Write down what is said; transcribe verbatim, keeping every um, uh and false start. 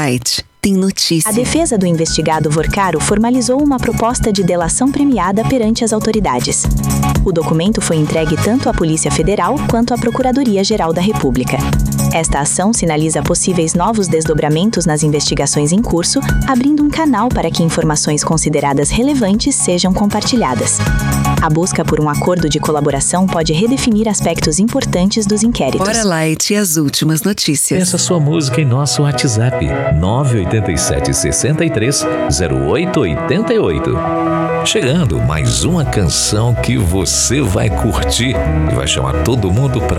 Light. Tem notícia. A defesa do investigado Vorcaro formalizou uma proposta de delação premiada perante as autoridades. O documento foi entregue tanto à Polícia Federal quanto à Procuradoria-Geral da República. Esta ação sinaliza possíveis novos desdobramentos nas investigações em curso, abrindo um canal para que informações consideradas relevantes sejam compartilhadas. A busca por um acordo de colaboração pode redefinir aspectos importantes dos inquéritos. Hora Light e as últimas notícias. Peça sua música em nosso WhatsApp nove oito sete, seis três, zero oito oito oito. Chegando mais uma canção que você vai curtir e vai chamar todo mundo para